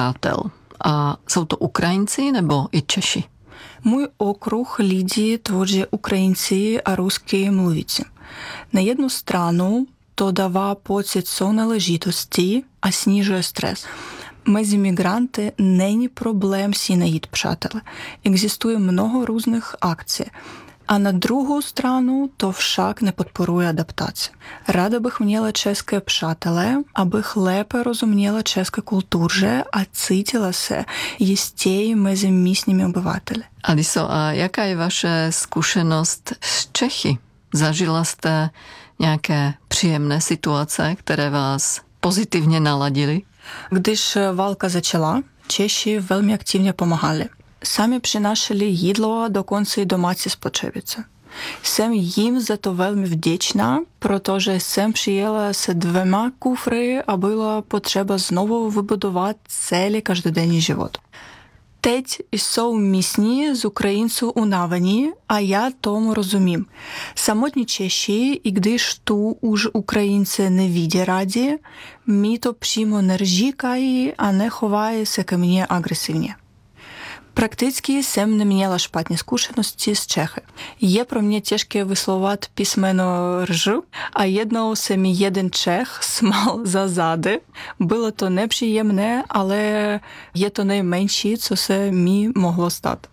přátel. A jsou to Ukrajinci nebo i Češi? Mój okruh lidí tvoří Українці a русські мовіці. На jednu stranu to dává pocit sounáležitosti a snižuje stres. Mezi migranty není problém si najít přátele. Existuje mnoho různých akcí. A na druhou stranu to však nepodporuje adaptaci. Rada bych měla české přátelé, abych lépe rozuměla české kulturze a cítila se jistěji mezi místními obyvateli. Aliso, a jaká je vaše zkušenost s Čechy? Zažila jste nějaké příjemné situace, které vás pozitivně naladily? Když válka začala, Češi velmi aktivně pomáhali. Sami přinášeli jídlo, dokonce i domácí spotřebice. Jsem jim za to velmi vděčná, protože jsem přijela se 2 kufry a bylo potřeba znovu vybudovat celý každodenní život. Teď jsou místní z Українців unavení a já tomu rozumím. Samotní Češi, i když tu už Ukrajinci nevidí rádi, mi to přímo neříkají a nechovají se ke mně agresivně. Практично jsem neměla špatné zkušenosti z Čechy. Je pro mě těžké vyslovovat písmeno rž a jednou se mi jeden Čech smál za zády. Bylo to nepříjemné, ale je to nejmenší, co se mi mohlo stát.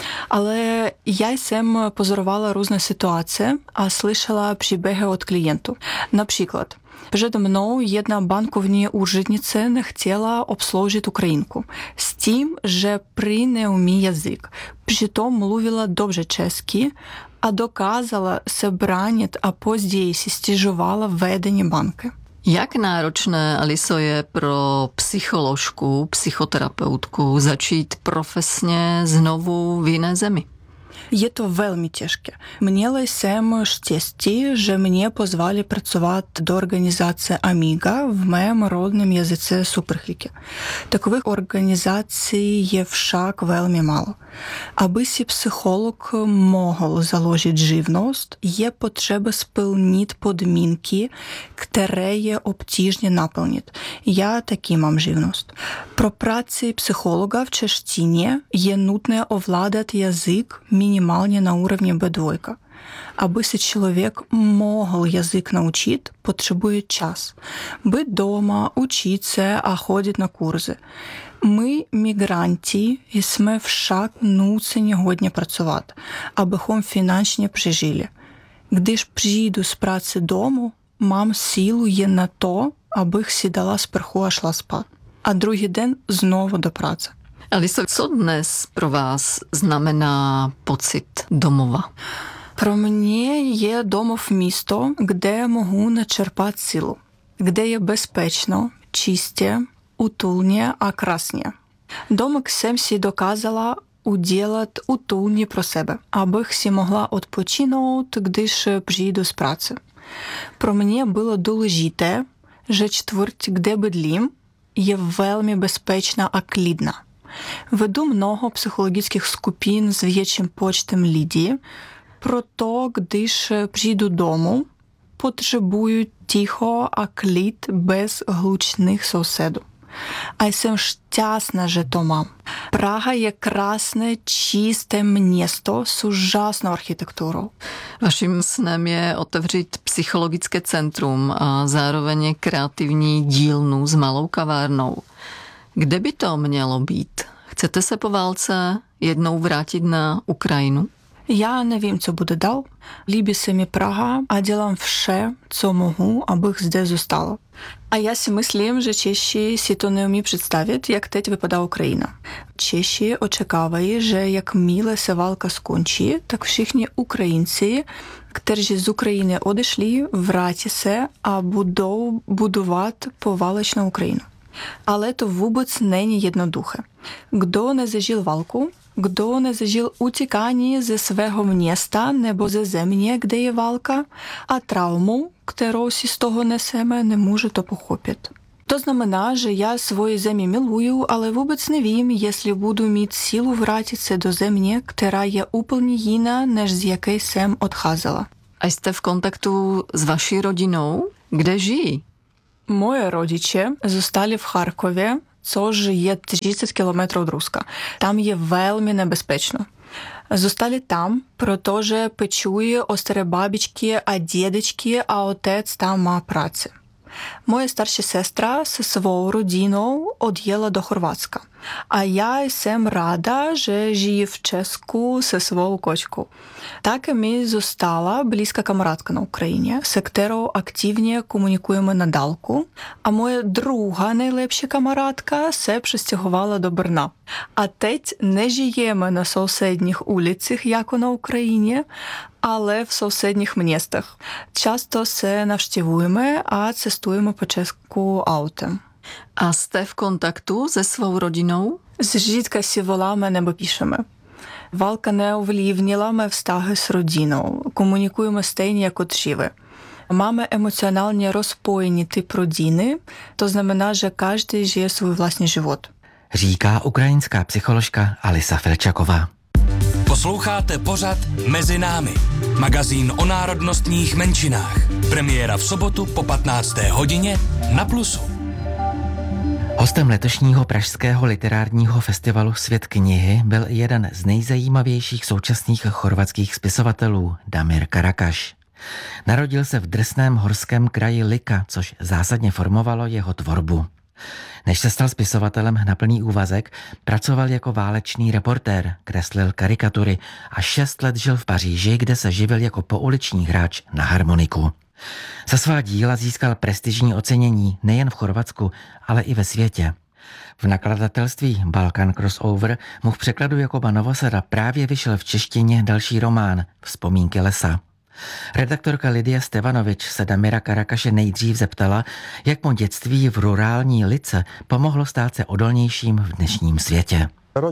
Ale já jsem pozorovala různé situace a slyšela příběhy od klientů. Například, přede mnou jedna bankovní úřednice nechtěla obsloužit Ukrajinku s tím, že prý neumí jazyk. Přitom mluvila dobře česky a dokázala se bránit a později si stěžovala vedení banky. Jak náročné, Aliso, je pro psycholožku, psychoterapeutku začít profesně znovu v jiné zemi? Je to velmi těžké. Měla jsem štěstí, že mě pozvali pracovat do organizace Amiga v mém rodném jazyce superchlíky. Takových organizací je však velmi málo. Aby si psycholog mohl založit živnost, je potřeba splnit podmínky, které je obtížně naplnit. Já taky mám živnost. Pro práci psychologa v češtině je nutné ovládat jazyk minimálně na úrovni B2. Aby se člověk mohl jazyk naučit, potřebuje čas. Být doma, učit se a chodit na kurzy. My, migranti, jsme však nuceni hodně pracovat, abychom finančně přežili. Když přijdu z práce domů, mám sílu jen na to, abych si dala sprchu a šla spát. A druhý den znovu do práce. Aliso, co dnes pro vás znamená pocit domova? Pro mě je domov místo, kde mohu načerpat sílu, kde je bezpečno, čistě, útulně a krásně. Domek jsem si dokázala udělat útulně pro sebe, abych si mohla odpočinout, když přijdu z práce. Pro mě bylo důležité, že čtvrť, kde bydlím, je velmi bezpečná a klidná. Vedu mnoho psychologických skupin s větším počtem lidí, proto když přijdu domů, potřebuju ticho a klid bez hlučných sousedů. A jsem šťastná, že to mám. Praha je krásné, čisté město s úžasnou architekturou. Vaším snem je otevřít psychologické centrum a zároveň kreativní dílnu s malou kavárnou. Kde by to mělo být? Chcete se po válce jednou vrátit na Ukrajinu? Já nevím, co bude dál. Líbí se mi Praha a dělám vše, co mohu, abych zde zůstala. A já si myslím, že Češi si to neumí představit, jak teď vypadá Ukrajina. Češi očekávají, že jakmile se válka skončí, tak všichni Ukrajinci, kteří z Ukrajiny odešli, vrátí se a budou budovat poválečnou Ukrajinu. Ale to vůbec není jednoduché. Kdo nezažil válku, kdo nezažil utíkání ze svého města nebo ze země, kde je válka, a traumu, kterou si z toho neseme, nemůže to pochopit. To znamená, že já svoji zemi miluju, ale vůbec nevím, jestli budu mít sílu vrátit se do země, která je úplně jiná, než z jaké jsem odcházela. A jste v kontaktu s vaší rodinou? Kde žijí? Moje rodiče zůstali v Charkově což je 30 kilometrů od Ruska. Tam je velmi nebezpečno. Zostali tam, protože pečují o staré babičky a dědečky a otec tam má práci. Moje starší sestra se svou rodinou odjela do Chorvatska. A já jsem ráda, že žiji v Česku se svou kočkou. Také mi zůstala blízká kamarádka na Ukrajině, se kterou aktivně komunikujeme na dálku. A moje druhá nejlepší kamarádka se přestěhovala do Brna. A teď nežijeme na sousedních ulicích, jako na Ukrajině, ale v sousedních městech. Často se navštěvujeme a cestujeme po Česku autem. A jste v kontaktu se svou rodinou? Zřídka si voláme nebo píšeme. Válka neovlivnila mé vztahy s rodinou. Komunikujeme stejně jako dříve. Máme emocionálně rozpojení typ rodiny, to znamená, že každý žije svůj vlastní život. Říká ukrajinská psycholožka Alisa Felčaková. Posloucháte pořad Mezi námi, magazín o národnostních menšinách. Premiéra v sobotu po 15. hodině na Plusu. Hostem letošního pražského literárního festivalu Svět knihy byl jeden z nejzajímavějších současných chorvatských spisovatelů, Damir Karakaš. Narodil se v drsném horském kraji Lika, což zásadně formovalo jeho tvorbu. Než se stal spisovatelem na plný úvazek, pracoval jako válečný reportér, kreslil karikatury a 6 let žil v Paříži, kde se živil jako pouliční hráč na harmoniku. Za svá díla získal prestižní ocenění nejen v Chorvatsku, ale i ve světě. V nakladatelství Balkan Crossover mu v překladu Jakuba Novosada právě vyšel v češtině další román Vzpomínky lesa. Redaktorka Lidia Stevanovič se Damira Karakaše nejdřív zeptala, jak mu dětství v rurální Lice pomohlo stát se odolnějším v dnešním světě.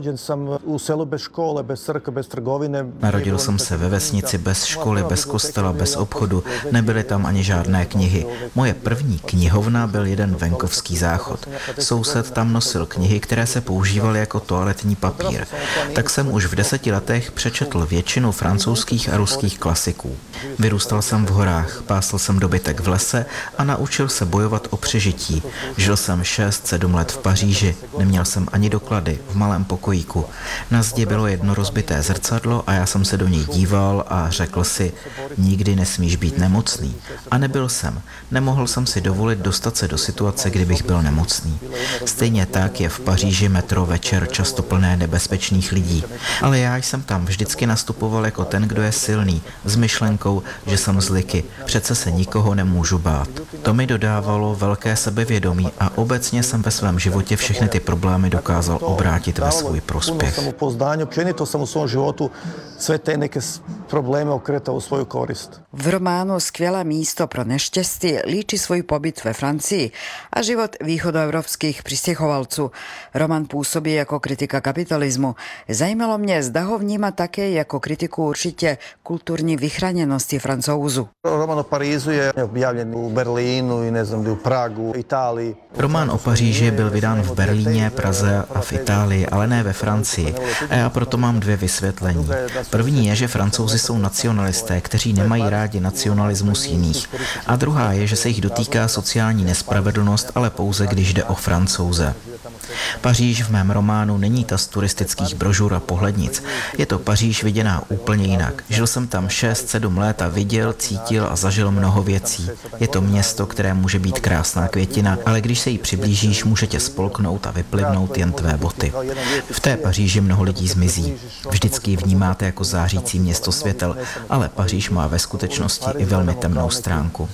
Narodil jsem se ve vesnici bez školy, bez kostela, bez obchodu. Nebyly tam ani žádné knihy. Moje první knihovna byl jeden venkovský záchod. Soused tam nosil knihy, které se používaly jako toaletní papír. Tak jsem už v 10 letech přečetl většinu francouzských a ruských klasiků. Vyrůstal jsem v horách, pásl jsem dobytek v lese a naučil se bojovat o přežití. Žil jsem 6-7 let v Paříži, neměl jsem ani doklady, v malém pokojíku. Na zdi bylo jedno rozbité zrcadlo a já jsem se do něj díval a řekl si, nikdy nesmíš být nemocný. A nebyl jsem. Nemohl jsem si dovolit dostat se do situace, kdybych byl nemocný. Stejně tak je v Paříži metro večer často plné nebezpečných lidí. Ale já jsem tam vždycky nastupoval jako ten, kdo je silný, s myšlenkou, že jsem z Liky. Přece se nikoho nemůžu bát. To mi dodávalo velké sebevědomí a obecně jsem ve svém životě všechny ty problémy dokázal obrátit ve svůj prospěch. Jsem u svém životu sve te neke problémy okretao u svoju korist. V románu Skvělé místo pro neštěstí líčí svůj pobyt ve Francii a život východoevropských přistěhovalců. Roman působí jako kritika kapitalismu. Zajímalo mě, zda ho vnímá také jako kritiku určitě kulturní vychráněnosti Francouzů. Roman o Parízu je objavljen u Berlínu i ne znam, u Pragu, Itálii. Román o Paříži byl vydán v Berlíně, Praze a v Itálii, ale ne ve Francii. A já proto mám 2 vysvětlení. První je, že Francouzi jsou nacionalisté, kteří nemají rádi nacionalismus jiných. A druhá je, že se jich dotýká sociální nespravedlnost, ale pouze když jde o Francouze. Paříž v mém románu není ta z turistických brožur a pohlednic. Je to Paříž viděná úplně jinak. Žil jsem tam 6-7 let a viděl, cítil a zažil mnoho věcí. Je to město, které může být krásná květina, ale když se jí přiblížíš, může tě spolknout a vyplivnout jen tvé boty. V té Paříži mnoho lidí zmizí. Vždycky ji vnímáte jako zářící město světel, ale Paříž má ve skutečnosti i velmi temnou stránku.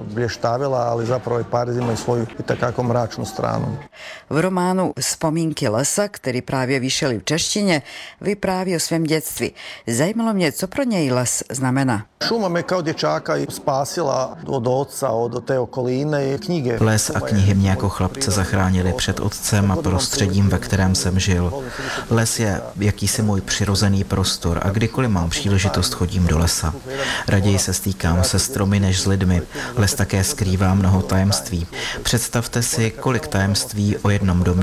V románu Vzpomínky lesa, který právě vyšel v češtině, vypráví o svém dětství. Zajímalo mě, co pro něj les znamená. Šuma me kao dječaka spasila od otca, od té okoline, knjige. Les a knihy mě jako chlapce zachránili před otcem a prostředím, ve kterém jsem žil. Les je jakýsi můj přirozený prostor a kdykoliv mám příležitost, chodím do lesa. Raději se stýkám se stromy než s lidmi. Les také skrývá mnoho tajemství. Představte si, kolik tajemství o jednom domě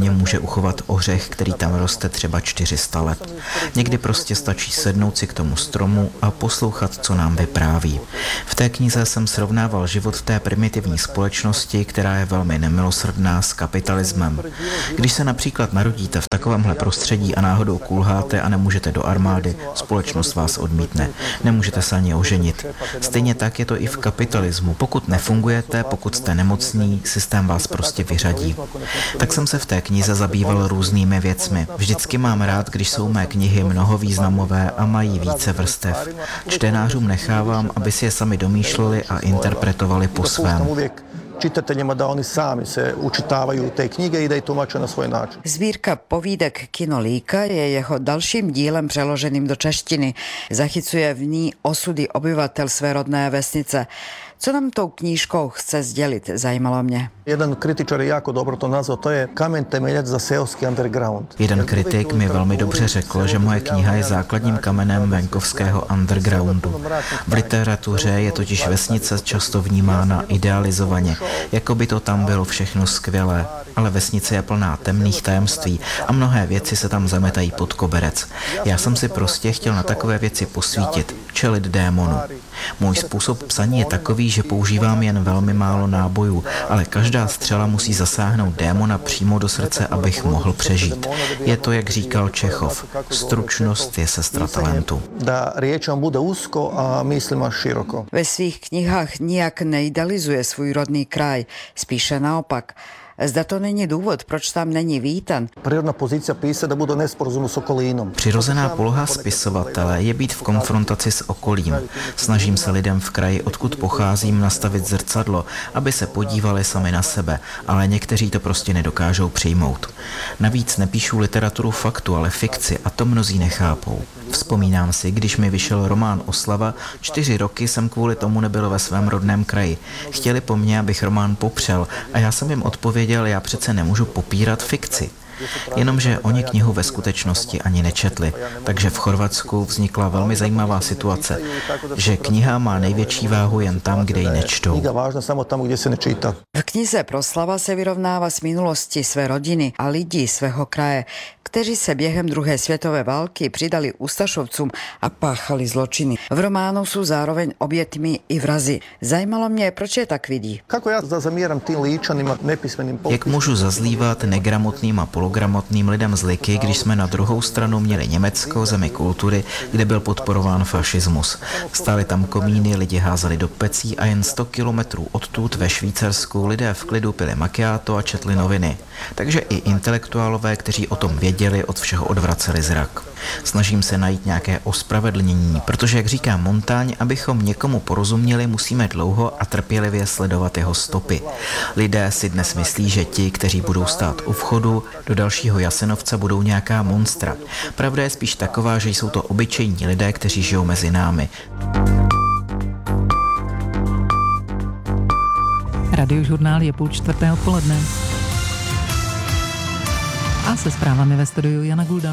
mě může uchovat ořech, který tam roste třeba 400 let. Někdy prostě stačí sednout si k tomu stromu a poslouchat, co nám vypráví. V té knize jsem srovnával život v té primitivní společnosti, která je velmi nemilosrdná, s kapitalismem. Když se například narodíte v takovémhle prostředí a náhodou kulháte a nemůžete do armády, společnost vás odmítne. Nemůžete se ani oženit. Stejně tak je to i v kapitalismu. Pokud nefungujete, pokud jste nemocní, systém vás prostě vyřadí. Tak jsem se v té knize zabýval různými věcmi. Vždycky mám rád, když jsou mé knihy mnohovýznamové a mají více vrstev. Čtenářům nechávám, aby si je sami domýšleli a interpretovali po svém. Čitateljima da oni sami se učitavaju te knjige i da je tumače na svoj način. Zbírka povídek Kinolíka je jeho dalším dílem přeloženým do češtiny. Zachycuje v ní osudy obyvatel své rodné vesnice. Co nám tou knížkou chce sdělit, zajímalo mě. Jeden kritičar je jako dobro to nazval, to je kamen temeljac za seoský underground. Jeden kritik mi velmi dobře řekl, že moje kniha je základním kamenem venkovského undergroundu. V literatuře je totiž vesnice často vnímána idealizovaně, jako by to tam bylo všechno skvělé, ale vesnice je plná temných tajemství a mnohé věci se tam zametají pod koberec. Já jsem si prostě chtěl na takové věci posvítit, čelit démonu. Můj způsob psaní je takový, že používám jen velmi málo nábojů, ale každá střela musí zasáhnout démona přímo do srdce, abych mohl přežít. Je to, jak říkal Čechov, stručnost je sestra talentu. Da riječ vam bude usko a myslima široko. Ve svých knihách nijak neidealizuje svůj rodný kraj, spíše naopak. Zda to není důvod, proč tam není vítan. Prirodna pozice píse da bude nesporazumu s okolinom. Přirozená poloha spisovatele je být v konfrontaci s okolím. Snažím se lidem v kraji, odkud pocházím, nastavit zrcadlo, aby se podívali sami na sebe, ale někteří to prostě nedokážou přijmout. Navíc nepíšu literaturu faktu, ale fikci a to mnozí nechápou. Vzpomínám si, když mi vyšel román Oslava, 4 roky jsem kvůli tomu nebyl ve svém rodném kraji. Chtěli po mně, abych román popřel a já jsem jim odpověděl, já přece nemůžu popírat fikci. Jenomže oni knihu ve skutečnosti ani nečetli, takže v Chorvatsku vznikla velmi zajímavá situace, že kniha má největší váhu jen tam, kde ji nečtou. V knize Proslava se vyrovnává s minulostí své rodiny a lidí svého kraje, kteří se během druhé světové války přidali ustašovcům a páchali zločiny. V románu jsou zároveň obětmi i vrazi. Zajímalo mě, proč je tak vidí. Jak můžu zazlívat negramotným a pologramotným lidem z Liky, když jsme na druhou stranu měli Německo, zemi kultury, kde byl podporován fašismus. Stály tam komíny, lidi házeli do pecí a jen 100 kilometrů odtud ve Švýcarsku lidé v klidu pili macchiato a četli noviny. Takže i intelektuálové, kteří o tom věděli, od všeho odvraceli zrak. Snažím se najít nějaké ospravedlnění, protože, jak říká Montáň, abychom někomu porozuměli, musíme dlouho a trpělivě sledovat jeho stopy. Lidé si dnes myslí, že ti, kteří budou stát u vchodu do dalšího Jasenovce, budou nějaká monstra. Pravda je spíš taková, že jsou to obyčejní lidé, kteří žijou mezi námi. Radiožurnál je 3:30 odpoledne. A se zprávami ve studiu Jana Gulda.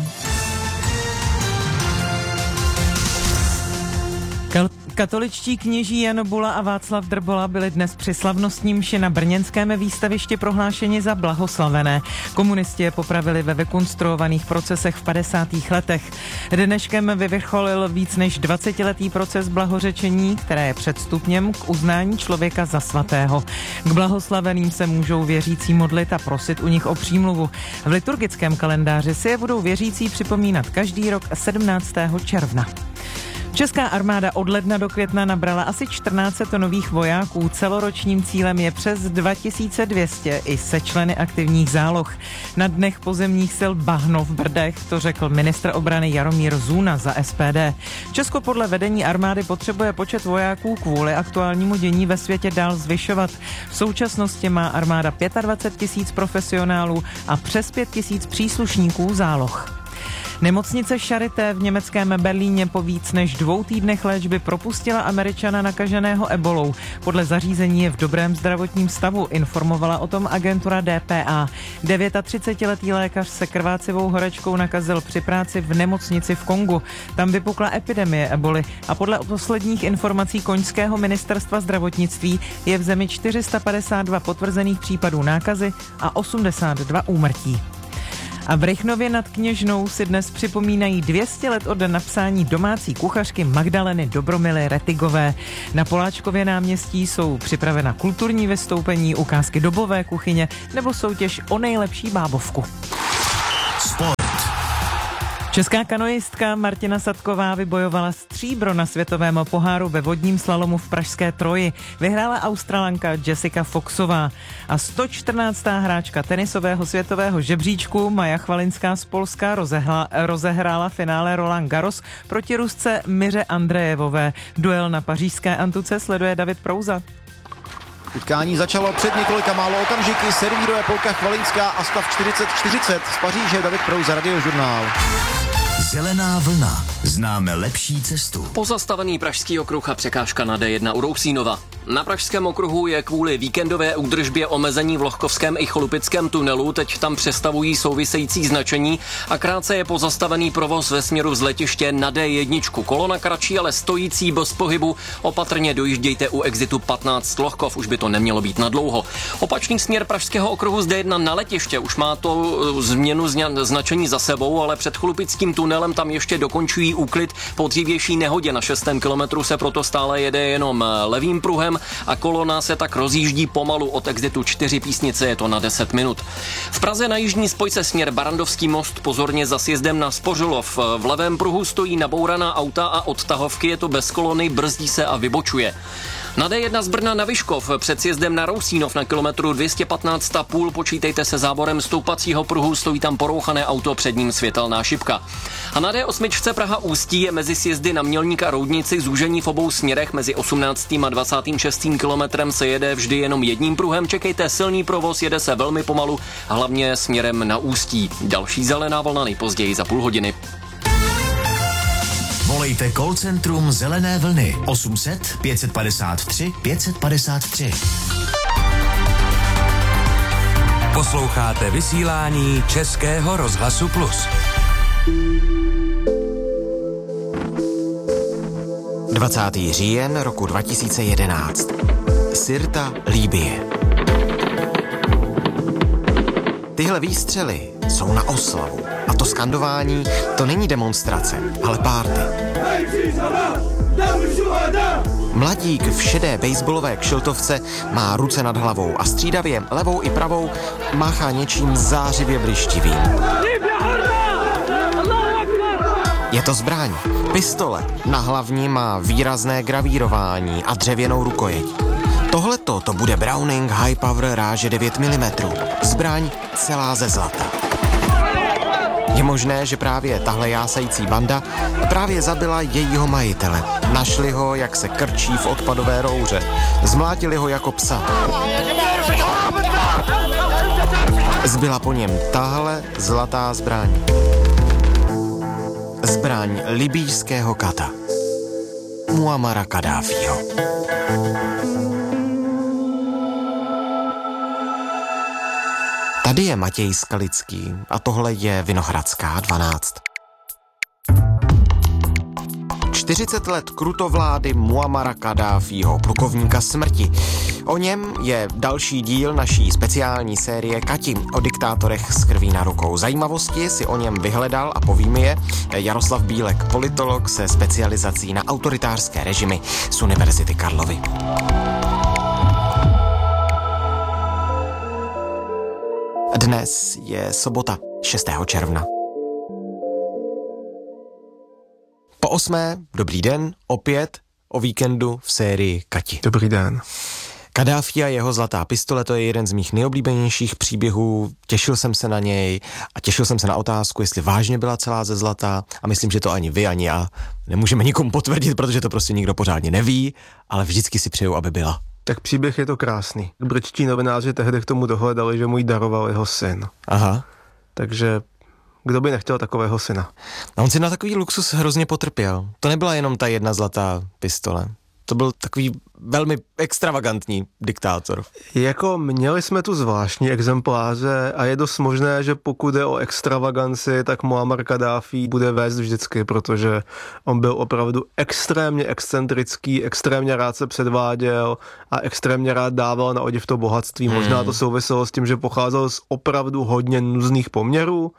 Katoličtí kněží Jan Bula a Václav Drbola byli dnes při slavnostní mši na brněnském výstavišti prohlášeni za blahoslavené. Komunisti je popravili ve vykonstruovaných procesech v 50. letech. Dneškem vyvrcholil víc než 20letý proces blahořečení, které je předstupněm k uznání člověka za svatého. K blahoslaveným se můžou věřící modlit a prosit u nich o přímluvu. V liturgickém kalendáři si je budou věřící připomínat každý rok 17. června. Česká armáda od ledna do května nabrala asi 1400 nových vojáků. Celoročním cílem je přes 2200 i se členy aktivních záloh. Na dnech pozemních sil Bahno v Brdech to řekl ministr obrany Jaromír Zůna za SPD. Česko podle vedení armády potřebuje počet vojáků kvůli aktuálnímu dění ve světě dál zvyšovat. V současnosti má armáda 25 000 profesionálů a přes 5 000 příslušníků záloh. Nemocnice Charité v německém Berlíně po víc než 2 týdnech léčby propustila Američana nakaženého ebolou. Podle zařízení je v dobrém zdravotním stavu, informovala o tom agentura DPA. 39letý lékař se krvácivou horečkou nakazil při práci v nemocnici v Kongu. Tam vypukla epidemie eboli a podle posledních informací koňského ministerstva zdravotnictví je v zemi 452 potvrzených případů nákazy a 82 úmrtí. A v Rychnově nad Kněžnou si dnes připomínají 200 let od napsání domácí kuchařky Magdaleny Dobromily Retigové. Na Poláčkově náměstí jsou připravena kulturní vystoupení, ukázky dobové kuchyně nebo soutěž o nejlepší bábovku. Sport. Česká kanoistka Martina Sadková vybojovala stříbro na světovém poháru ve vodním slalomu v pražské Troji. Vyhrála Australanka Jessica Foxová. A 114. hráčka tenisového světového žebříčku Maja Chvalinská z Polska rozehrála finále Roland Garros proti Rusce Miře Andrejevové. Duel na pařížské antuce sleduje David Prouza. Utkání začalo před několika málo okamžiky, servíruje Polka Chvalinská a stav 40-40 z Paříže. David Prouza, Radiožurnál. Zelená vlna. Známe lepší cestu. Pozastavený pražský okruh a překážka na D1 u Rousínova. Na pražském okruhu je kvůli víkendové údržbě omezení v Lohkovském i Cholupickém tunelu, teď tam přestavují související značení a krátce je pozastavený provoz ve směru z letiště na D1. Kolona kratší, ale stojící bez pohybu. Opatrně dojíždějte u exitu 15 Lohkov, už by to nemělo být nadlouho. Opačný směr pražského okruhu z D1 na letiště už má to změnu značení za sebou, ale před Cholupickým tunelem tam ještě dokončují úklid po dřívější nehodě. Na 6. kilometru se proto stále jede jenom levým pruhem a kolona se tak rozjíždí pomalu od exitu 4 Písnice, je to na 10 minut. V Praze na jižní spojce směr Barandovský most pozorně za sjezdem na Spořilov. V levém pruhu stojí nabouraná auta a od tahovky je to bez kolony, brzdí se a vybočuje. Na D1 z Brna na Vyškov před sjezdem na Rousínov na kilometru 215,5 počítejte se záborem stoupacího pruhu, stojí tam porouchané auto, před ním světelná šipka. A na D8 Praha Ústí je mezi sjezdy na Mělník a Roudnici zúžení v obou směrech, mezi 18. a 26. kilometrem se jede vždy jenom jedním pruhem, čekejte silný provoz, jede se velmi pomalu, hlavně směrem na Ústí. Další zelená vlna nejpozději za půl hodiny. Volejte call centrum Zelené vlny 800 553 553. Posloucháte vysílání Českého rozhlasu Plus. 20. říjen roku 2011. Sirta, Libye. Tyhle výstřely jsou na oslavu. A to skandování, to není demonstrace, ale párty. Mladík v šedé baseballové kšiltovce má ruce nad hlavou a střídavě levou i pravou máchá něčím zářivě blištivým. Je to zbraň, pistole. Na hlavní má výrazné gravírování a dřevěnou rukojeť. Tohleto to bude Browning High Power ráže 9 mm. Zbraň celá ze zlata. Je možné, že právě tahle jásající banda právě zabila jejího majitele. Našli ho, jak se krčí v odpadové rouře. Zmlátili ho jako psa. Zbyla po něm tahle zlatá zbraň. Zbraň libýského kata. Muammara Kaddáfího. Tady je Matěj Skalický a tohle je Vinohradská 12. 40 let krutovlády Muammara Kaddáfího, plukovníka smrti. O něm je další díl naší speciální série Kati o diktátorech s krví na rukou. Zajímavosti si o něm vyhledal a povíme je Jaroslav Bílek, politolog se specializací na autoritářské režimy z Univerzity Karlovy. Dnes je sobota 6. června. Po 8. dobrý den, opět o víkendu v sérii Kati. Dobrý den. Kaddáfí a jeho zlatá pistole, to je jeden z mých nejoblíbenějších příběhů, těšil jsem se na něj a těšil jsem se na otázku, jestli vážně byla celá ze zlata a myslím, že to ani vy, ani já nemůžeme nikomu potvrdit, protože to prostě nikdo pořádně neví, ale vždycky si přeju, aby byla. Tak příběh je to krásný. Britští novináři tehdy k tomu dohledali, že mu ji daroval jeho syn. Aha. Takže kdo by nechtěl takového syna? A on si na takový luxus hrozně potrpěl. To nebyla jenom ta jedna zlatá pistole. To byl takový velmi extravagantní diktátor. Jako měli jsme tu zvláštní exempláře a je dost možné, že pokud je o extravaganci, tak Muammar Kaddáfí bude vést vždycky, protože on byl opravdu extrémně excentrický, extrémně rád se předváděl a extrémně rád dával na odiv to bohatství. Možná to souviselo s tím, že pocházel z opravdu hodně nuzných poměrů,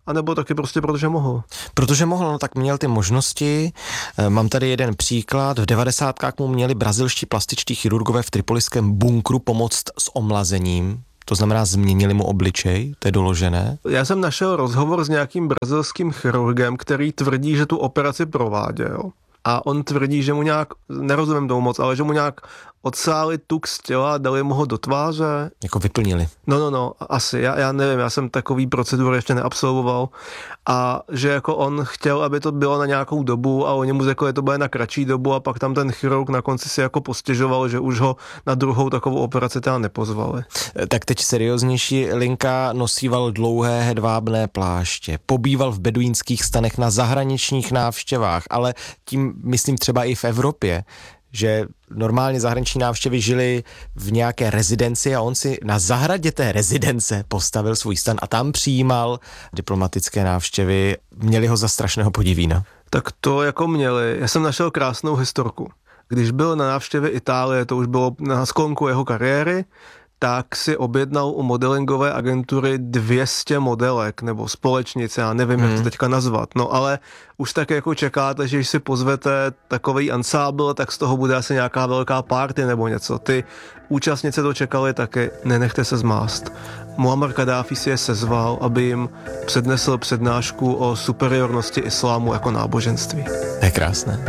anebo taky prostě protože mohl. Protože mohl, no tak měl ty možnosti. Mám tady jeden příklad. V 90kách mu měli brazilští plastičtí chirurgové v tripoliském bunkru pomoct s omlazením. To znamená, změnili mu obličej, to je doložené. Já jsem našel rozhovor s nějakým brazilským chirurgem, který tvrdí, že tu operaci prováděl. A on tvrdí, že mu nějak, nerozumím tomu moc, ale že mu nějak odsáli tuk z těla a dali mu ho do tváře. Jako vyplnili. No, asi, já nevím, já jsem takový procedur ještě neabsolvoval. A že jako on chtěl, aby to bylo na nějakou dobu a oni mu řekli, že to bude na kratší dobu a pak tam ten chirurg na konci si jako postěžoval, že už ho na druhou takovou operaci teda nepozvali. Tak teď serióznější, Linka nosíval dlouhé hedvábné pláště, pobýval v beduínských stanech na zahraničních návštěvách, ale tím myslím třeba i v Evropě, že normálně zahraniční návštěvy žili v nějaké rezidenci a on si na zahradě té rezidence postavil svůj stan a tam přijímal diplomatické návštěvy. Měli ho za strašného podivína. Tak to jako měli. Já jsem našel krásnou historku. Když byl na návštěvě Itálie, to už bylo na sklonku jeho kariéry, tak si objednal u modelingové agentury 200 modelek nebo společnice, já nevím, jak to teďka nazvat, no ale už tak jako čekáte, že když si pozvete takový ansábl, tak z toho bude asi nějaká velká party nebo něco. Ty účastnice to čekali taky, nenechte se zmást. Muammar Kaddáfí si je sezval, aby jim přednesl přednášku o superiornosti islámu jako náboženství. To je krásné.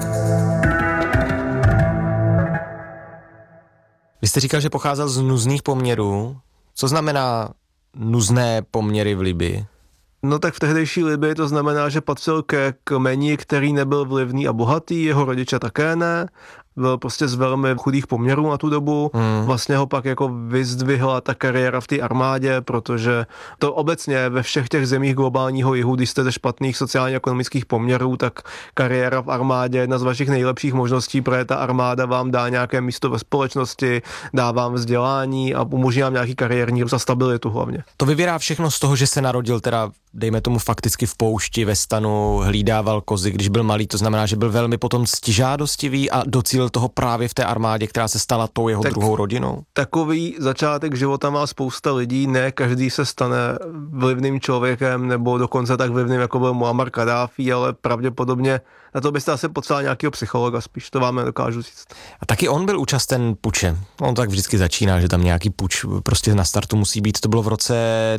Vy jste říkal, že pocházel z nuzných poměrů. Co znamená nuzné poměry v Libii? No tak v tehdejší Libii to znamená, že patřil ke kmeni, který nebyl vlivný a bohatý, jeho rodiče také ne, byl prostě z velmi chudých poměrů na tu dobu. Vlastně ho pak jako vyzdvihla ta kariéra v té armádě, protože to obecně ve všech těch zemích globálního jihu, když jste ze špatných sociálně-ekonomických poměrů, tak kariéra v armádě je jedna z vašich nejlepších možností, protože ta armáda vám dá nějaké místo ve společnosti, dá vám vzdělání a umožní vám nějaký kariérní růst a stabilitu hlavně. To vyvírá všechno z toho, že se narodil teda, dejme tomu fakticky v poušti, ve stanu, hlídával kozy, když byl malý, to znamená, že byl velmi potom ctižádostivý a docílil toho právě v té armádě, která se stala tou jeho druhou rodinou. Takový začátek života má spousta lidí, ne každý se stane vlivným člověkem nebo dokonce tak vlivným, jako byl Muammar Kaddáfí, ale pravděpodobně na to byste asi potřeboval nějakého psychologa spíš, to vám nedokážu říct. A taky on byl účasten puče. On tak vždycky začíná, že tam nějaký puč prostě na startu musí být. To bylo v roce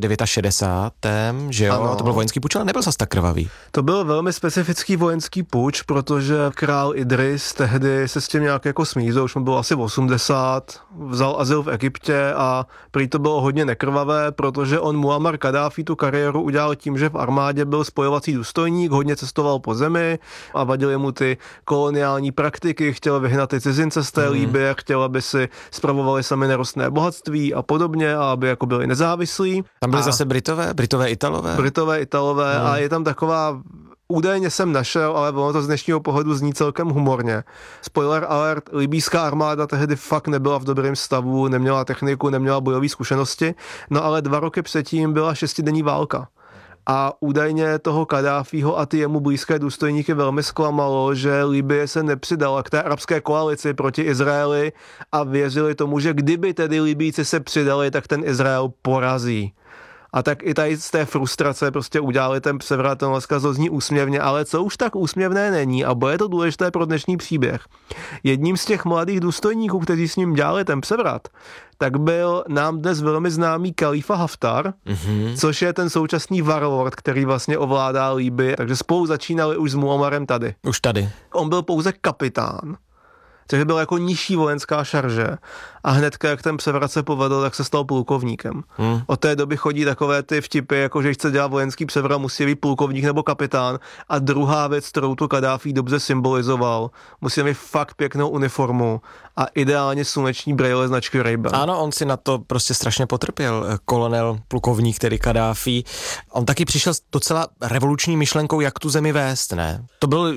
69, že jo? Ano. To byl vojenský puč, ale nebyl zas tak krvavý. To byl velmi specifický vojenský puč, protože král Idris tehdy se s tím nějak jako smířil, už mu bylo asi 80, vzal azyl v Egyptě a prý to bylo hodně nekrvavé, protože on Muammar Kaddáfí tu kariéru udělal tím, že v armádě byl spojovací důstojník, hodně cestoval po zemi a vadily mu ty koloniální praktiky, chtěl vyhnat ty cizince z té Libye, chtěl, aby si spravovali sami nerostné bohatství a podobně a aby jako byli nezávislí. Tam byli zase Britové, Italové a je tam taková, údajně jsem našel, ale ono to z dnešního pohledu zní celkem humorně. Spoiler alert, libýská armáda tehdy fakt nebyla v dobrém stavu, neměla techniku, neměla bojové zkušenosti, no ale 2 roky předtím byla 6denní válka. A údajně toho Kaddáfího a ty jemu blízké důstojníky velmi zklamalo, že Libye se nepřidala k té arabské koalici proti Izraeli a věřili tomu, že kdyby tedy Libýci se přidali, tak ten Izrael porazí. A tak i tady z té frustrace prostě udělali ten převrat, ten dneska zní úsměvně, ale co už tak úsměvné není a bude to důležité pro dnešní příběh. Jedním z těch mladých důstojníků, kteří s ním dělali ten převrat, tak byl nám dnes velmi známý Khalifa Haftar, což je ten současný warlord, který vlastně ovládá Libyi, takže spolu začínali už s Muammarem tady. Už tady. On byl pouze kapitán, což byl jako nižší vojenská šarže a hnedka, jak ten převrat se povedl, tak se stal plukovníkem. Od té doby chodí takové ty vtipy, jako že chce dělat vojenský převrat, musí být plukovník nebo kapitán. A druhá věc, kterou to Kaddáfí dobře symbolizoval, musí mít fakt pěknou uniformu a ideálně sluneční brejle značky Ray-Ban. Ano, on si na to prostě strašně potrpěl, kolonel, plukovník, tedy Kaddáfí. On taky přišel s docela revoluční myšlenkou, jak tu zemi vést, ne? To byl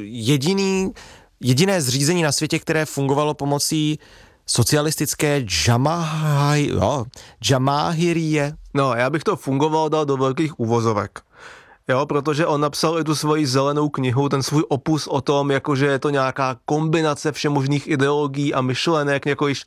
jediné zřízení na světě, které fungovalo pomocí socialistické džamáhirie. No, já bych to fungoval dal do velkých uvozovek. Jo, protože on napsal i tu svoji zelenou knihu, ten svůj opus o tom, jakože je to nějaká kombinace všemožných ideologií a myšlenek, jako již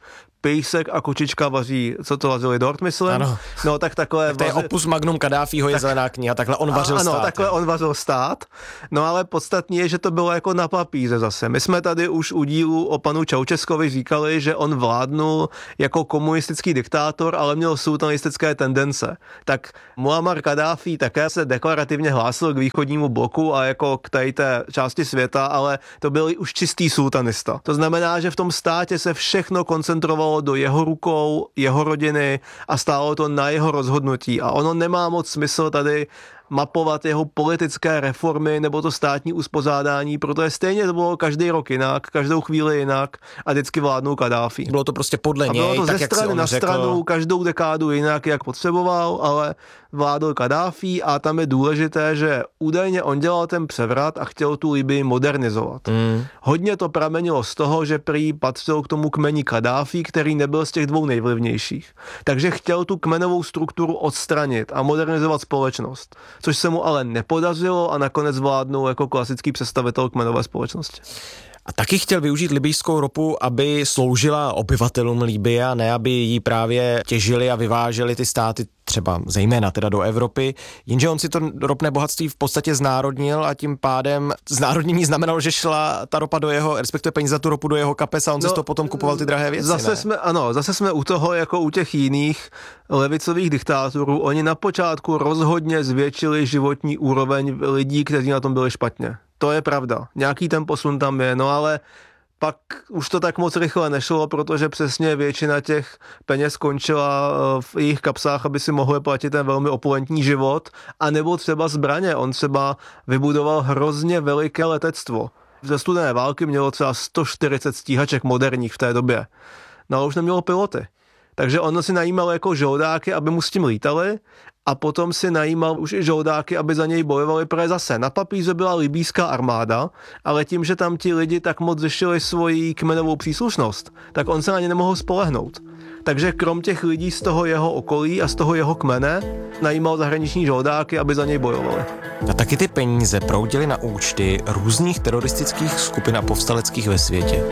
pejsek a kočička vaří, co to vařili, dort, myslím? Ano. No tak takhle... Tak to je opus magnum Kadáfího, je zelená kniha, takhle on vařil stát. Ano, takhle on vařil stát. No ale podstatně je, že to bylo jako na papíře zase. My jsme tady už u dílu o panu Čaučeskovi říkali, že on vládnul jako komunistický diktátor, ale měl sultanistické tendence. Tak Muammar Kaddáfí také se deklarativně hlásil k východnímu bloku a jako k té části světa, ale to byl už čistý sultanista. To znamená, že v tom státě se všechno koncentrovalo do jeho rukou, jeho rodiny a stálo to na jeho rozhodnutí. A ono nemá moc smysl tady mapovat jeho politické reformy nebo to státní uspořádání, protože stejně to bylo každý rok jinak, každou chvíli jinak a vždycky vládnul Kaddáfí. Bylo to prostě podle něj, bylo to tak ze jak strany si on na řekl. stranu, každou dekádu jinak, jak potřeboval, ale vládl Kaddáfí a tam je důležité, že údajně on dělal ten převrat a chtěl tu Libii modernizovat. Hodně to pramenilo z toho, že prý patřil k tomu kmeni Kaddáfí, který nebyl z těch dvou nejvlivnějších. Takže chtěl tu kmenovou strukturu odstranit a modernizovat společnost, což se mu ale nepodařilo a nakonec vládnul jako klasický představitel kmenové společnosti. A taky chtěl využít libijskou ropu, aby sloužila obyvatelům Libye a ne aby ji právě těžili a vyváželi ty státy třeba zejména teda do Evropy, jenže on si to ropné bohatství v podstatě znárodnil a tím pádem znárodnění znamenalo, že šla ta ropa do jeho, respektive peníze za tu ropu do jeho kapes a on si z toho potom kupoval ty drahé věci. Zase jsme u toho, jako u těch jiných levicových diktátorů, oni na počátku rozhodně zvětšili životní úroveň lidí, kteří na tom byli špatně. To je pravda. Nějaký ten posun tam je, no ale pak už to tak moc rychle nešlo, protože přesně většina těch peněz skončila v jejich kapsách, aby si mohli platit ten velmi opulentní život, a nebo třeba zbraně. On třeba vybudoval hrozně veliké letectvo. Ze studené války mělo třeba 140 stíhaček moderních v té době. No ale už nemělo piloty. Takže on si najímal jako žoldáky, aby mu s tím lítali, a potom si najímal už i žoldáky, aby za něj bojovali, protože zase na papíře byla libýská armáda, ale tím, že tam ti lidi tak moc řešili svoji kmenovou příslušnost, tak on se na ně nemohl spolehnout. Takže krom těch lidí z toho jeho okolí a z toho jeho kmene najímal zahraniční žoldáky, aby za něj bojovali. A taky ty peníze proudily na účty různých teroristických skupin a povstaleckých ve světě.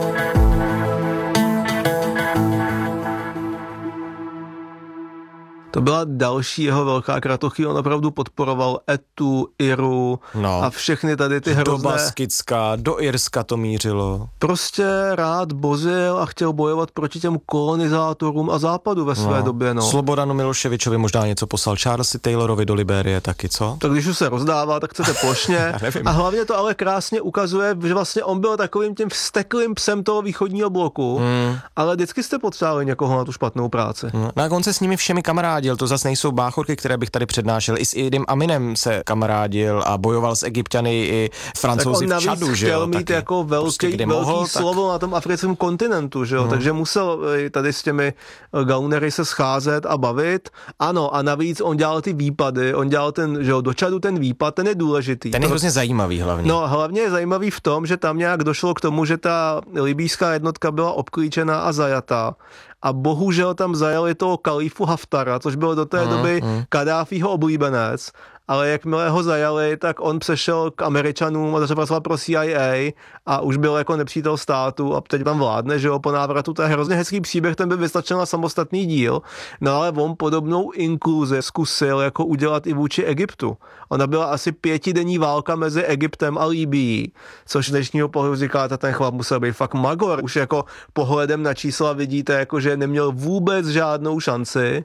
To byla další jeho velká kratochvíle, on opravdu podporoval Etu, Iru a všechny tady ty hrozné... Do Baskicka, do Irska to mířilo. Prostě rád bozil a chtěl bojovat proti těm kolonizátorům a západu ve své době. No. Slobodanu Miloševičovi možná něco poslal, Charlesi Taylorovi do Liberie taky, co? Tak když už se rozdává, tak chcete plošně. A hlavně to ale krásně ukazuje, že vlastně on byl takovým tím vzteklým psem toho východního bloku, ale vždycky jste potřebovali někoho na tu špatnou práci. No a on se s nimi všemi kamarádil, to zase nejsou báchorky, které bych tady přednášel. I s Idim Aminem se kamarádil a bojoval s Egypťany i Francouzi v Čadu, že jo? Chtěl mít jako velký slovo na tom africkém kontinentu, že jo? Takže musel tady s těmi gaunery se scházet a bavit. Ano, a navíc on dělal ty výpady, on dělal ten, že jo, do Čadu ten výpad, ten je důležitý. Ten je hrozně zajímavý hlavně. No, hlavně je zajímavý v tom, že tam nějak došlo k tomu, že ta libýská jednotka byla obklíčená a zajatá. A bohužel tam zajali toho kalífu Haftara, což byl do té doby Kaddáfího oblíbenec, ale jakmile ho zajali, tak on přešel k Američanům a začal pracovat pro CIA a už byl jako nepřítel státu a teď tam vládne, že jo, po návratu. To je hrozně hezký příběh, ten by vystačil na samostatný díl, no ale on podobnou inkluzi zkusil jako udělat i vůči Egyptu. Ona byla asi 5denní válka mezi Egyptem a Libyí, což z dnešního pohledu říkáte, ten chlap musel být fakt magor. Už jako pohledem na čísla vidíte, jako že neměl vůbec žádnou šanci,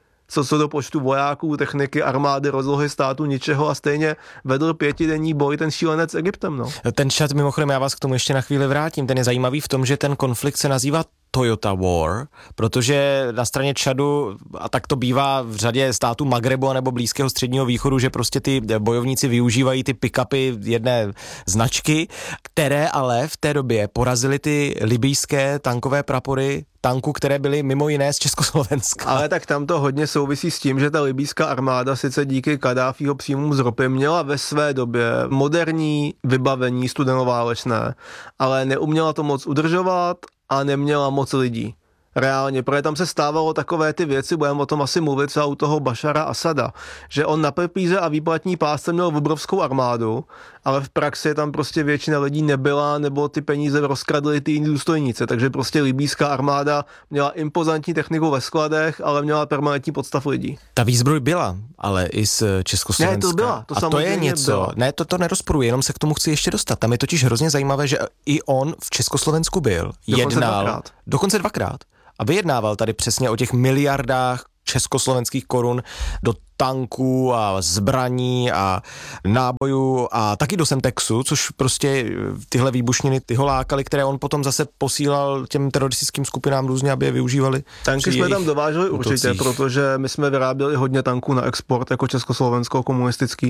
co do počtu vojáků, techniky, armády, rozlohy státu, ničeho, a stejně vedl 5denní boj ten šílenec s Egyptem. No. Ten Čad, mimochodem, já vás k tomu ještě na chvíli vrátím, ten je zajímavý v tom, že ten konflikt se nazývá Toyota War, protože na straně Čadu, a tak to bývá v řadě států Magrebu nebo Blízkého středního východu, že prostě ty bojovníci využívají ty pick-upy jedné značky, které ale v té době porazily ty libýské tankové prapory tanků, které byly mimo jiné z Československa. Ale tak tam to hodně souvisí s tím, že ta libýská armáda sice díky Kaddáfího příjmům z ropy měla ve své době moderní vybavení studenoválečné, ale neuměla to moc udržovat a neměla moc lidí. Reálně, protože tam se stávalo takové ty věci, budeme o tom asi mluvit třeba u toho Bašara Asada, že on na papíře a výplatní pásce měl obrovskou armádu, ale v praxi tam prostě většina lidí nebyla, nebo ty peníze rozkradly ty jiní důstojníci, takže prostě libýská armáda měla impozantní techniku ve skladech, ale měla permanentní podstav lidí. Ta výzbroj byla, ale i z Československa. Ne, to byla, to a to je něco, byla. Ne, to nerozporuje, jenom se k tomu chci ještě dostat. Tam je totiž hrozně zajímavé, že i on v Československu byl, dokonce dvakrát. A vyjednával tady přesně o těch miliardách československých korun do tanků a zbraní a nábojů a taky do Semtexu, což prostě tyhle výbušniny ty ho lákaly, které on potom zase posílal těm teroristickým skupinám různě, aby je využívali. Tanky jsme tam dováželi určitě, protože my jsme vyráběli hodně tanků na export jako československo komunistický.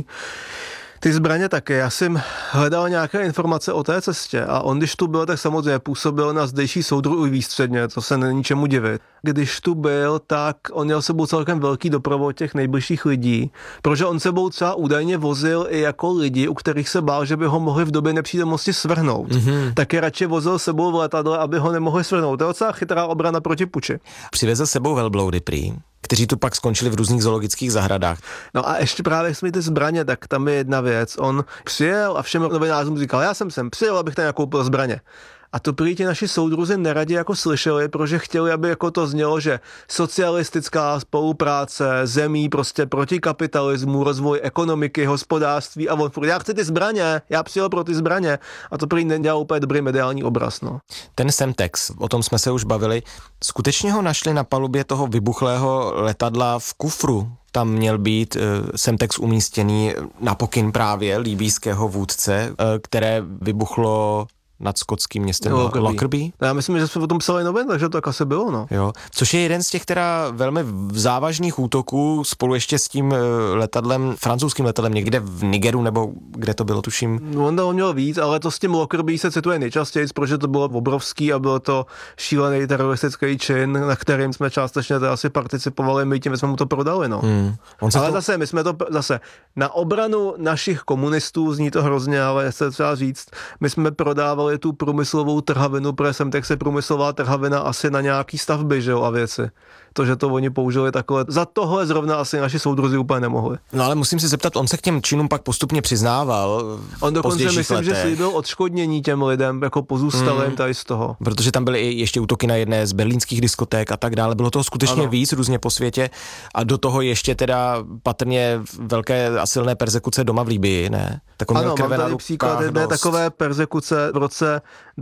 Ty zbraně taky. Já jsem hledal nějaké informace o té cestě a on, když tu byl, tak samozřejmě působil na zdejší soudruh i výstředně, to se není čemu divit. Když tu byl, tak on měl sebou celkem velký doprovod těch nejbližších lidí, protože on sebou třeba údajně vozil i jako lidi, u kterých se bál, že by ho mohli v době nepřítomnosti svrhnout. Taky radši vozil sebou v letadle, aby ho nemohli svrhnout. To je docela chytrá obrana proti puči. Přivezl sebou velbloudy prý, kteří tu pak skončili v různých zoologických zahradách. No a ještě právě jsme ty zbraně, tak tam je jedna věc. On přijel a všem novinářům říkal, já jsem sem přijel, abych tam nakoupil zbraně. A to prý ti naši soudruzi neradi jako slyšeli, protože chtěli, aby jako to znělo, že socialistická spolupráce zemí prostě proti kapitalismu, rozvoj ekonomiky, hospodářství a on furt, já chci ty zbraně, já přijel pro ty zbraně. A to prý nedělal úplně dobrý mediální obraz. No. Ten Semtex, o tom jsme se už bavili, skutečně ho našli na palubě toho vybuchlého letadla v kufru. Tam měl být Semtex umístěný na pokyn právě libýského vůdce, které vybuchlo nad skotským městem Lockerbie. Já myslím, že jsme o tom psali novin, takže to tak asi bylo, no. Jo, což je jeden z těch teda velmi závažných útoků spolu ještě s tím letadlem, francouzským letadlem někde v Nigeru, nebo kde to bylo, tuším. On měl víc, ale to s tím Lockerbie se cituje nejčastěji, protože to bylo obrovský a bylo to šílený teroristický čin, na kterým jsme částečně to asi participovali, my tím jsme mu to prodali, no. Ale zase, my jsme to na obranu našich komunistů, zní to hrozně, ale se třeba říct, my jsme prodávali tu průmyslovou trhavinu, protože Semtex je průmyslová trhavina asi na nějaký stavby, že jo, a věci. To, že to oni použili takhle. Za tohle zrovna asi naši soudruzi úplně nemohli. No ale musím se zeptat, on se k těm činům pak postupně přiznával. On dokonce myslím, že slíbil odškodnění těm lidem, jako pozůstalým tady z toho. Protože tam byly i ještě útoky na jedné z berlínských diskoték a tak dále. Bylo toho skutečně víc různě po světě a do toho ještě teda patrně velké a silné perzekuce doma v Libyi, ne? Tak ano, mám tady příklad jedné takové perzekuce v roce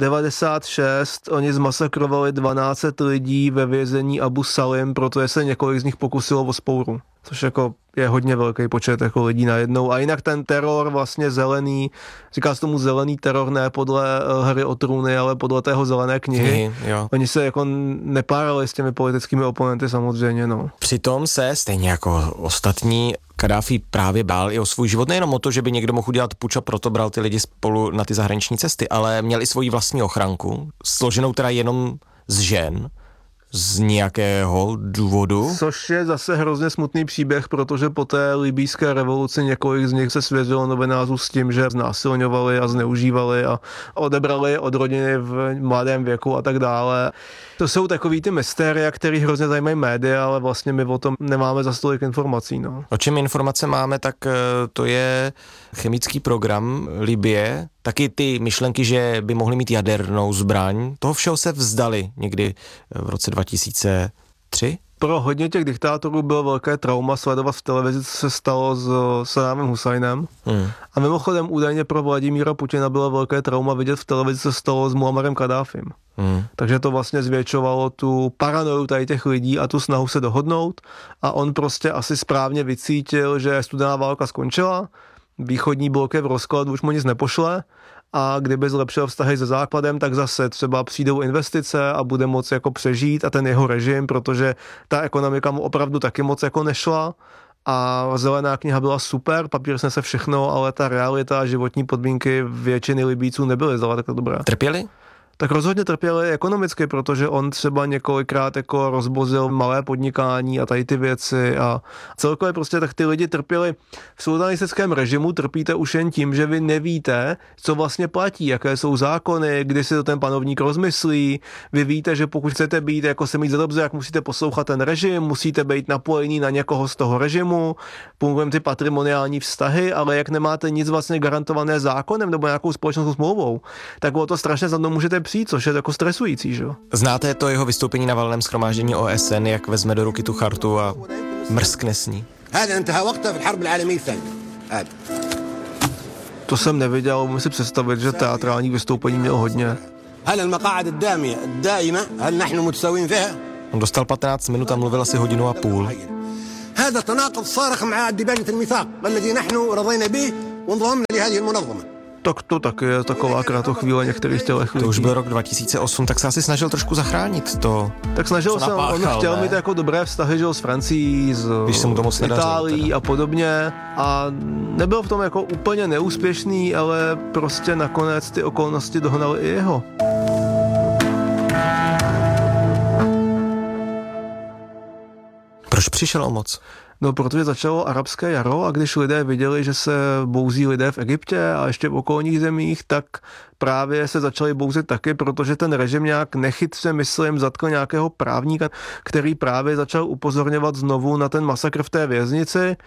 96. Oni zmasakrovali 12 lidí ve vězení Abu Salim, protože se několik z nich pokusilo o vzpouru. Což jako je hodně velký počet jako lidí najednou. A jinak ten teror vlastně zelený, říká se tomu zelený teror, ne podle Hry o trůny, ale podle tého zelené knihy. Oni se jako nepárali s těmi politickými oponenty samozřejmě, no. Přitom se, stejně jako ostatní, Kaddáfí právě bál i o svůj život, nejenom o to, že by někdo mohl udělat puč a proto bral ty lidi spolu na ty zahraniční cesty, ale měl i svoji vlastní ochranku, složenou teda jenom z žen, z nějakého důvodu. Což je zase hrozně smutný příběh, protože po té libýské revoluci několik z nich se svěřilo novinářů s tím, že znásilňovali a zneužívali a odebrali od rodiny v mladém věku a tak dále. To jsou takový ty mystéria, který hrozně zajímají média, ale vlastně my o tom nemáme za tolik informací. No. O čem informace máme, tak to je chemický program Libye, taky ty myšlenky, že by mohli mít jadernou zbraň. Toho všeho se vzdali někdy v roce 2003. Pro hodně těch diktátorů bylo velké trauma sledovat v televizi, co se stalo s Saddamem Husajnem. A mimochodem údajně pro Vladimíra Putina bylo velké trauma vidět v televizi, co se stalo s Muammarem Kaddáfim. Takže to vlastně zvětšovalo tu paranoju tady těch lidí a tu snahu se dohodnout a on prostě asi správně vycítil, že studená válka skončila, východní blok je v rozkladu, už mu nic nepošle a kdyby zlepšil vztahy se Základem, tak zase třeba přijdou investice a bude moc jako přežít a ten jeho režim, protože ta ekonomika mu opravdu taky moc jako nešla a zelená kniha byla super, papír snese všechno, ale ta realita a životní podmínky většiny Libýců nebyly zcela tak dobré. Trpěli? Tak rozhodně trpěli ekonomicky, protože on třeba několikrát jako rozbozil malé podnikání a tady ty věci a celkově prostě tak ty lidi trpěli v sultanistickém režimu, trpíte už jen tím, že vy nevíte, co vlastně platí, jaké jsou zákony, kdy si to ten panovník rozmyslí, vy víte, že pokud chcete být jako se mít za dobře, jak musíte poslouchat ten režim, musíte být napojený na někoho z toho režimu, fungují ty patrimoniální vztahy, ale jak nemáte nic vlastně garantované zákonem nebo nějakou společnou smlouvou, tak o to strašně za mnou můžete přijít, což je jako stresující, že jo? Znáte to jeho vystoupení na valném shromáždění OSN, jak vezme do ruky tu chartu a mrskne s ní? To jsem neviděl, musím si představit, že teatrální vystoupení měl hodně. On dostal 15 minut a mluvil asi hodinu a půl. Tak to taky je taková kratochvíle některých tělech lidí. To už byl rok 2008, tak se asi snažil trošku zachránit to. Tak snažil se, on chtěl mít jako dobré vztahy, že s Francií, s Itálií a podobně a nebyl v tom jako úplně neúspěšný, ale prostě nakonec ty okolnosti dohnaly i jeho. Proč přišel o moc? No, protože začalo arabské jaro a když lidé viděli, že se bouzí lidé v Egyptě a ještě v okolních zemích, tak právě se začali bouzit taky, protože ten režim nějak nechytře, myslím, zatkl nějakého právníka, který právě začal upozorňovat znovu na ten masakr v té věznici.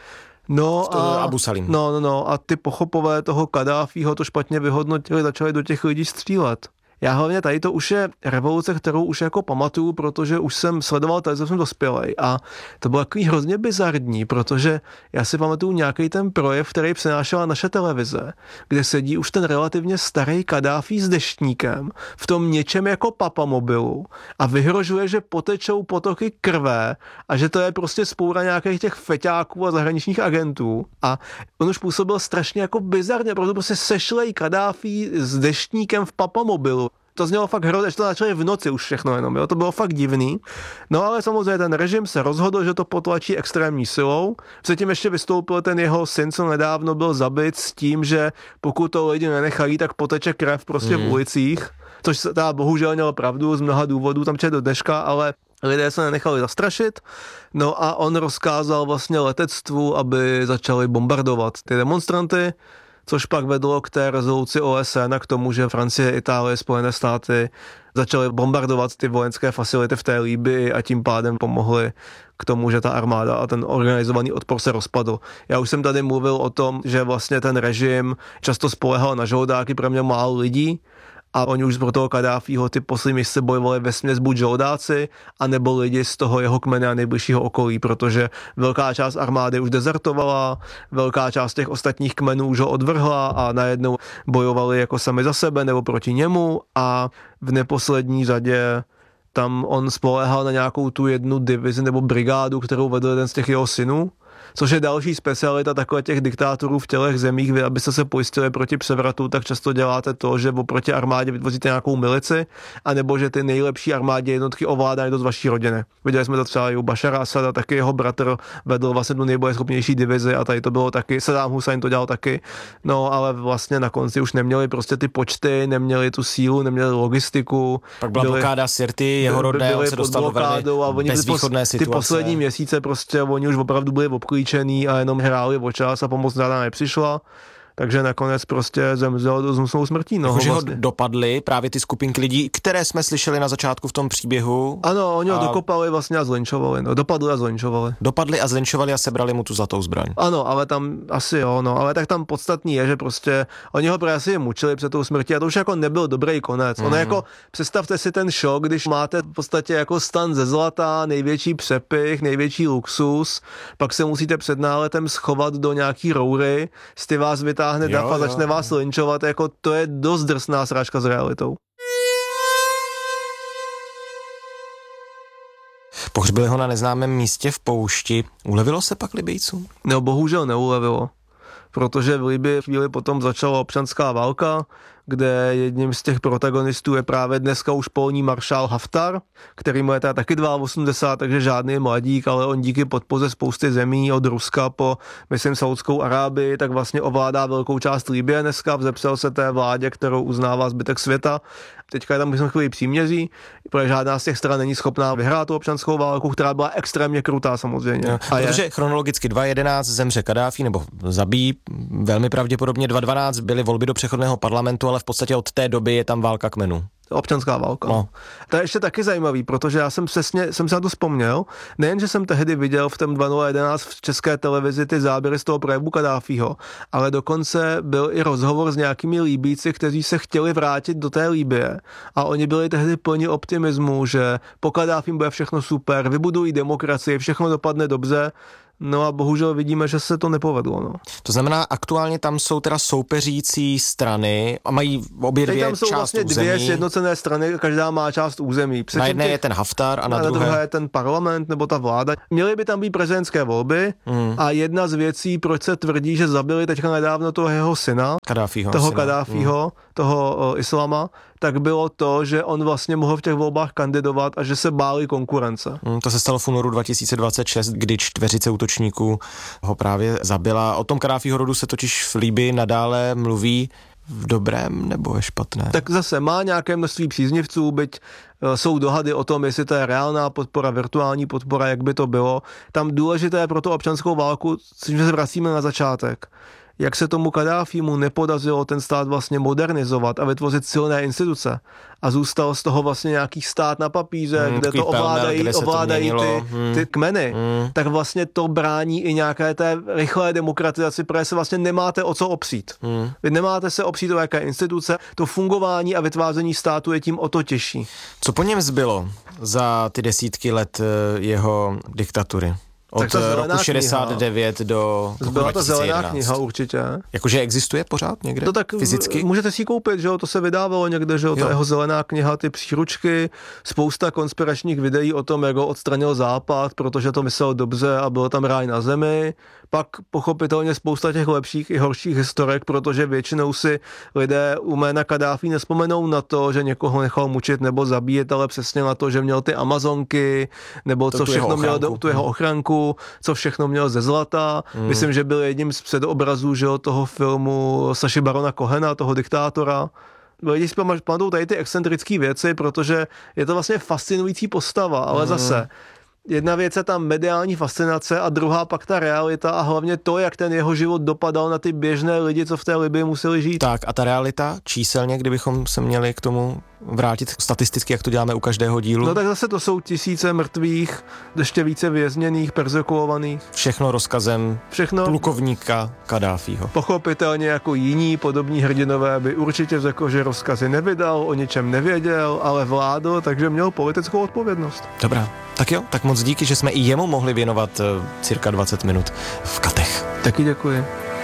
No Abu Salim. No a ty pochopové toho Kadáfího to špatně vyhodnotili, začali do těch lidí střílet. Já hlavně tady to už je revoluce, kterou už jako pamatuju, protože už jsem sledoval tady, jsem dospělej a to bylo takový hrozně bizarní, protože já si pamatuju nějaký ten projev, který přenášela naše televize, kde sedí už ten relativně starý Kadáfí s deštníkem v tom něčem jako papamobilu a vyhrožuje, že potečou potoky krve a že to je prostě spoura nějakých těch feťáků a zahraničních agentů a on už působil strašně jako bizarně, protože prostě sešlej Kadáfí s deštníkem v papamobilu. To znělo fakt hrozně, že to začalo v noci už všechno jenom, jo? To bylo fakt divný. No ale samozřejmě ten režim se rozhodl, že to potlačí extrémní silou. Předtím ještě vystoupil ten jeho syn, co nedávno byl zabit s tím, že pokud to lidi nenechají, tak poteče krev prostě v ulicích. Což teda bohužel měl pravdu z mnoha důvodů, tam do dneška, ale lidé se nenechali zastrašit. No a on rozkázal vlastně letectvu, aby začali bombardovat ty demonstranty, což pak vedlo k té rezoluci OSN a k tomu, že Francie, Itálie, Spojené státy začaly bombardovat ty vojenské facility v té Libyi a tím pádem pomohly k tomu, že ta armáda a ten organizovaný odpor se rozpadl. Já už jsem tady mluvil o tom, že vlastně ten režim často spolehal na žoldáky, pro mě málo lidí, a oni už pro toho Kadáfího ty poslední měsíce bojovali vesměs buď žoldáci, anebo lidi z toho jeho kmene a nejbližšího okolí, protože velká část armády už dezertovala, velká část těch ostatních kmenů už ho odvrhla a najednou bojovali jako sami za sebe nebo proti němu a v neposlední řadě tam on spoléhal na nějakou tu jednu divizi nebo brigádu, kterou vedl jeden z těch jeho synů, což je další specialita takhle těch diktátorů v těchto zemích. Vy, abyste se pojistili proti převratu, tak často děláte to, že oproti armádě vytvoříte nějakou milici, anebo že ty nejlepší armádě jednotky ovládají to z vaší rodiny. Viděli jsme to třeba i u Bašara Asada, taky jeho bratr vedl vlastně tu nejbojeschopnější divizi a tady to bylo taky, Saddam Hussein to dělal taky, no ale vlastně na konci už neměli prostě ty počty, neměli tu sílu, neměli logistiku. Pak byla blokáda Sirty, jeho rodné, on se dostal do velmi bezvýchodné situace. Ty poslední měsíce prostě oni už opravdu byli obklíčený a jenom hráli o čas a pomoc žádná nepřišla. Takže nakonec prostě zemřel do zmusnou smrtí. No, že vlastně ho dopadli právě ty skupinky lidí, které jsme slyšeli na začátku v tom příběhu. Ano, oni ho dokopali vlastně a zlinčovali. No, dopadli a zlinčovali. Dopadli a zlinčovali a sebrali mu tu zlatou zbraň. Ano, ale tam asi jo, no, ale tak tam podstatný je, že prostě oni ho právě asi mučili před tou smrtí a to už jako nebyl dobrý konec. Ono jako, představte si ten šok, když máte v podstatě jako stan ze zlata, největší přepich, největší luxus, pak se musíte před náletem schovat do nějaký roury, z vás vytáhne dav a začne vás linčovat, jako to je dost drsná srážka s realitou. Pohřbili ho na neznámém místě v poušti. Ulevilo se pak Libyjcům? No, bohužel neulevilo, protože v Libii chvíli potom začala občanská válka, kde jedním z těch protagonistů je právě dneska už polní maršál Haftar, který mu je teda taky 82, takže žádný mladík, ale on díky podpoře spousty zemí od Ruska po, myslím, Saudskou Arábii, tak vlastně ovládá velkou část Libye dneska, vzepsal se té vládě, kterou uznává zbytek světa. Teďka je tam myslím chvíli příměří, protože žádná z těch stran není schopná vyhrát tu občanskou válku, která byla extrémně krutá samozřejmě. No, protože chronologicky 2011 zemře Kaddáfí, nebo zabíjí, velmi pravděpodobně 2012 byly volby do přechodného parlamentu, ale v podstatě od té doby je tam válka kmenů. Občanská válka. No. To je ještě taky zajímavý, protože já jsem se na to vzpomněl, nejen, že jsem tehdy viděl v tom 2011 v české televizi ty záběry z toho projevu Kaddáfího, ale dokonce byl i rozhovor s nějakými Líbíci, kteří se chtěli vrátit do té Libye a oni byli tehdy plni optimismu, že po Kaddáfím bude všechno super, vybudují demokracii, všechno dopadne dobře. No a bohužel vidíme, že se to nepovedlo. No. To znamená, aktuálně tam jsou teda soupeřící strany a mají obě dvě část území. Tam jsou vlastně dvě sjednocené strany, každá má část území. Na jedné je ten Haftar a na druhé je ten parlament nebo ta vláda. Měly by tam být prezidentské volby a jedna z věcí, proč se tvrdí, že zabili teďka nedávno toho jeho syna, Kaddáfího, toho Islama, tak bylo to, že on vlastně mohl v těch volbách kandidovat a že se báli konkurence. To se stalo v únoru 2026, kdy čtveřice útočníků ho právě zabila. O tom Kaddáfího rodu se totiž v Libyi nadále mluví v dobrém nebo ve špatné. Tak zase má nějaké množství příznivců, byť jsou dohady o tom, jestli to je reálná podpora, virtuální podpora, jak by to bylo. Tam důležité pro tu občanskou válku, což se vracíme na začátek, jak se tomu Kaddáfímu nepodařilo ten stát vlastně modernizovat a vytvořit silné instituce. A zůstal z toho vlastně nějaký stát na papíře, kde to ovládají ty kmeny. Tak vlastně to brání i nějaké té rychlé demokratizaci, protože se vlastně nemáte o co opřít. Vy nemáte se opřít o jaké instituce, to fungování a vytváření státu je tím o to těžší. Co po něm zbylo za ty desítky let jeho diktatury? Od roku 69 do roku 2011. Byla ta zelená kniha určitě. Jakože existuje pořád někde? To tak fyzicky? Můžete si ji koupit, že jo, to se vydávalo někde, že jo, ta jeho zelená kniha, ty příručky, spousta konspiračních videí o tom, jak ho odstranil Západ, protože to myslel dobře a byl tam ráj na zemi. Pak pochopitelně spousta těch lepších i horších historek, protože většinou si lidé u jména Kaddáfí nespomenou na to, že někoho nechal mučit nebo zabíjet, ale přesně na to, že měl ty Amazonky, nebo co všechno měl tu jeho ochranku, co všechno měl ze zlata. Myslím, že byl jedním z předobrazů, že toho filmu Saši Barona Cohena, toho diktátora. Lidi si pamatují tady ty excentrické věci, protože je to vlastně fascinující postava, ale zase jedna věc je tam mediální fascinace a druhá pak ta realita a hlavně to, jak ten jeho život dopadal na ty běžné lidi, co v té Libii museli žít. Tak a ta realita číselně, kdybychom se měli k tomu vrátit statisticky, jak to děláme u každého dílu? No tak zase to jsou tisíce mrtvých, ještě více vězněných, perzekuovaných. Všechno rozkazem plukovníka Kaddáfího. Pochopitelně jako jiní podobní hrdinové by určitě řekl, že rozkazy nevydal, o ničem nevěděl, ale vládl, takže měl politickou odpovědnost. Dobrá, tak jo, tak moc díky, že jsme i jemu mohli věnovat cirka 20 minut v Katech. Taky děkuji.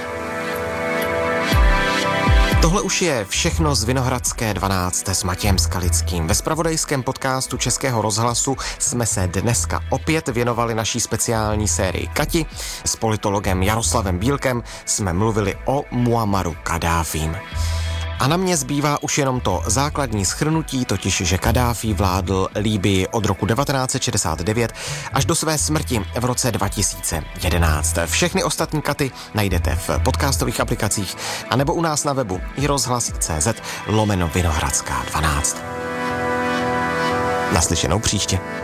Tohle už je všechno z Vinohradské 12 s Matějem Skalickým. Ve zpravodajském podcastu Českého rozhlasu jsme se dneska opět věnovali naší speciální sérii Kati. S politologem Jaroslavem Bílkem jsme mluvili o Muammaru Kaddáfím. A na mě zbývá už jenom to základní shrnutí, totiž, že Kaddáfí vládl Libyi od roku 1969 až do své smrti v roce 2011. Všechny ostatní katy najdete v podcastových aplikacích anebo u nás na webu iRozhlas.cz/Vinohradská 12. Naslyšenou příště.